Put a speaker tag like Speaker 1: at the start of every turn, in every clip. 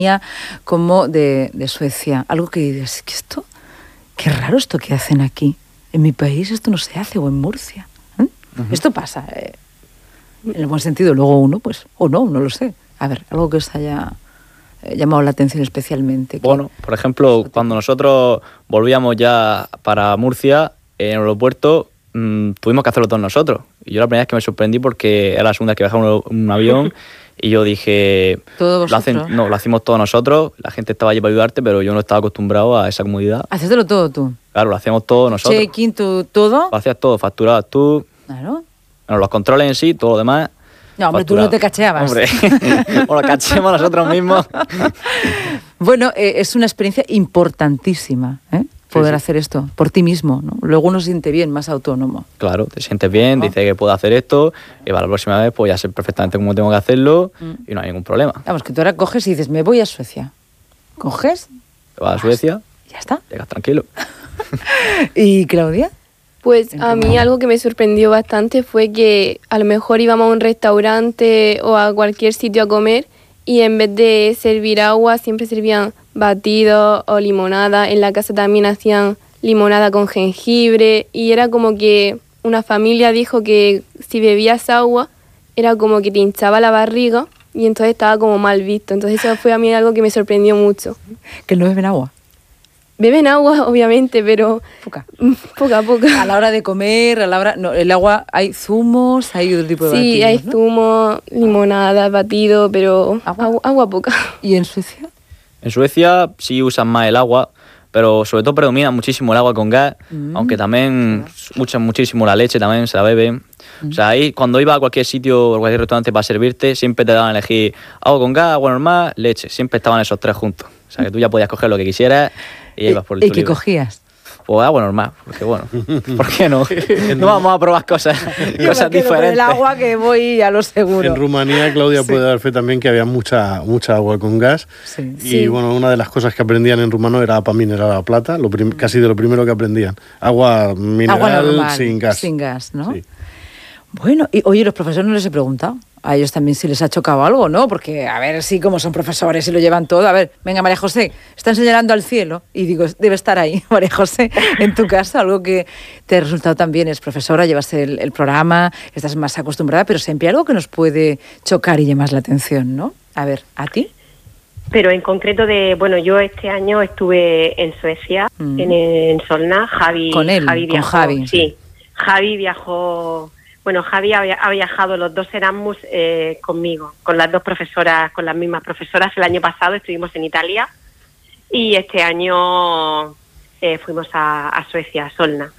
Speaker 1: como de Suecia. Algo que dices, ¿qué esto? Qué raro esto que hacen aquí. En mi país esto no se hace, o en Murcia. Esto pasa, en el buen sentido. Luego uno, pues, o no lo sé. A ver, algo que os haya llamado la atención especialmente.
Speaker 2: Bueno, por ejemplo, cuando nosotros volvíamos ya para Murcia, en el aeropuerto, tuvimos que hacerlo todos nosotros. Y yo la primera vez que me sorprendí porque era la segunda vez que viajaba en un avión y yo dije,
Speaker 1: ¿Todo vosotros?
Speaker 2: lo hacemos todos nosotros, la gente estaba allí para ayudarte, pero yo no estaba acostumbrado a esa comodidad.
Speaker 1: Hacételo todo tú.
Speaker 2: Claro, lo hacíamos todos nosotros.
Speaker 1: Check-in, todo.
Speaker 2: Lo hacías todo, facturabas tú.
Speaker 1: Claro.
Speaker 2: Bueno, los controles en sí, todo lo demás.
Speaker 1: No, hombre, tú no te cacheabas.
Speaker 2: Hombre, lo cachemos nosotros mismos.
Speaker 1: Bueno, es una experiencia importantísima, poder hacer esto por ti mismo, ¿no? Luego uno se siente bien, más autónomo.
Speaker 2: Claro, te sientes bien, dices que puedo hacer esto, y para la próxima vez pues ya sé perfectamente cómo tengo que hacerlo y no hay ningún problema.
Speaker 1: Vamos, que tú ahora coges y dices, me voy a Suecia. ¿Coges?
Speaker 2: Te vas a Suecia,
Speaker 1: ya está.
Speaker 2: Llegas tranquilo.
Speaker 1: ¿Y Claudia?
Speaker 3: Pues a mí algo que me sorprendió bastante fue que a lo mejor íbamos a un restaurante o a cualquier sitio a comer y en vez de servir agua siempre servían batidos o limonada. En la casa también hacían limonada con jengibre y era como que una familia dijo que si bebías agua era como que te hinchaba la barriga y entonces estaba como mal visto. Entonces eso fue a mí algo que me sorprendió mucho.
Speaker 1: ¿Que no beben agua?
Speaker 3: Beben agua, obviamente, pero
Speaker 1: poca.
Speaker 3: Poca.
Speaker 1: A la hora de comer, no, el agua, hay zumos, hay otro tipo de batidos,
Speaker 3: sí, hay
Speaker 1: ¿no?
Speaker 3: zumo, limonada, batido, pero agua poca.
Speaker 1: ¿Y en Suecia?
Speaker 2: En Suecia sí usan más el agua, pero sobre todo predomina muchísimo el agua con gas, aunque también usan muchísimo la leche, también se la beben. O sea, ahí cuando iba a cualquier sitio o cualquier restaurante para servirte, siempre te daban a elegir agua con gas, agua normal, leche. Siempre estaban esos tres juntos. O sea, que tú ya podías coger lo que quisieras y ibas por el
Speaker 1: ¿Y qué cogías?
Speaker 2: Pues agua normal, porque bueno, ¿por qué no? No vamos a probar cosas diferentes.
Speaker 1: Con el agua que voy a lo seguro.
Speaker 4: En Rumanía, Claudia puede dar fe también que había mucha agua con gas.
Speaker 1: Sí.
Speaker 4: Y bueno, una de las cosas que aprendían en rumano era APA mineral plata, casi de lo primero que aprendían. Agua mineral
Speaker 1: normal,
Speaker 4: sin gas.
Speaker 1: Sin gas, ¿no?
Speaker 4: Sí.
Speaker 1: Bueno, y oye, los profesores no les he preguntado. A ellos también si les ha chocado algo, ¿no? Porque, a ver, sí, como son profesores y lo llevan todo. A ver, venga, María José, están señalando al cielo. Y digo, debe estar ahí, María José, en tu casa. Algo que te ha resultado también, es profesora, llevas el programa, estás más acostumbrada, pero siempre hay algo que nos puede chocar y llamar la atención, ¿no? A ver, ¿a ti?
Speaker 5: Pero en concreto yo este año estuve en Suecia, en Solna. Javi viajó.
Speaker 1: Con Javi.
Speaker 5: Sí, Javi viajó. Bueno, Javi ha viajado los dos Erasmus conmigo, con las dos profesoras, con las mismas profesoras. El año pasado estuvimos en Italia y este año fuimos a Suecia, a Solna.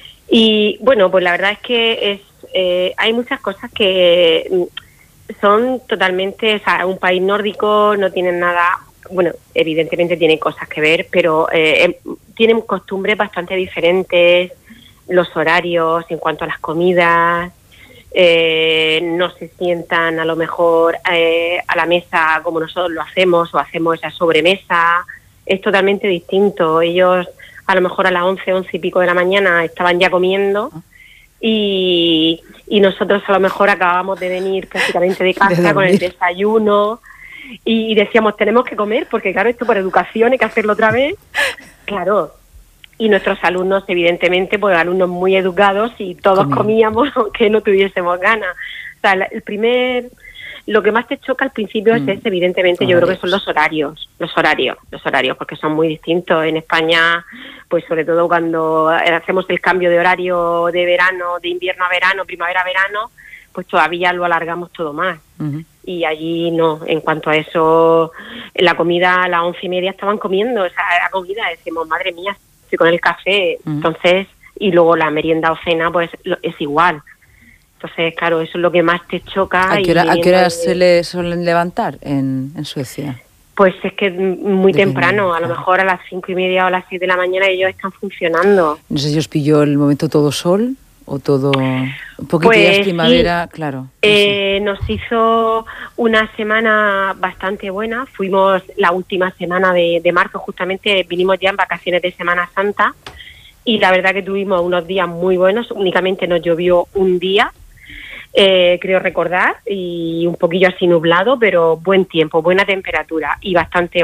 Speaker 5: Y bueno, pues la verdad es que hay muchas cosas que son totalmente, o sea, un país nórdico, no tienen nada, bueno, evidentemente tienen cosas que ver, pero tienen costumbres bastante diferentes. Los horarios en cuanto a las comidas, no se sientan a lo mejor a la mesa como nosotros lo hacemos o hacemos esa sobremesa, es totalmente distinto. Ellos a lo mejor a las 11 y pico de la mañana estaban ya comiendo y nosotros a lo mejor acabábamos de venir prácticamente de casa con el desayuno y decíamos tenemos que comer porque claro, esto por educación hay que hacerlo otra vez, claro. Y nuestros alumnos, evidentemente, pues alumnos muy educados y todos comíamos aunque no tuviésemos ganas. O sea, lo que más te choca al principio es evidentemente, yo creo que son los horarios, porque son muy distintos. En España, pues sobre todo cuando hacemos el cambio de horario de verano, de invierno a verano, primavera a verano, pues todavía lo alargamos todo más. Y allí no, en cuanto a eso, en la comida a las 11:30 estaban comiendo, o sea, la comida, decimos, madre mía, con el café, entonces, y luego la merienda o cena, pues es igual. Entonces, claro, eso es lo que más te choca.
Speaker 1: ¿A qué hora se le suelen levantar en Suecia?
Speaker 5: Pues es que muy temprano, a lo mejor a las 5:30 o a las 6 de la mañana ellos están funcionando.
Speaker 1: No sé si os pilló el momento todo sol o todo un poquito de primavera, sí. Claro.
Speaker 5: Nos hizo una semana bastante buena. Fuimos la última semana de marzo, justamente vinimos ya en vacaciones de Semana Santa y la verdad que tuvimos unos días muy buenos. Únicamente nos llovió un día creo recordar, y un poquillo así nublado, pero buen tiempo, buena temperatura y bastante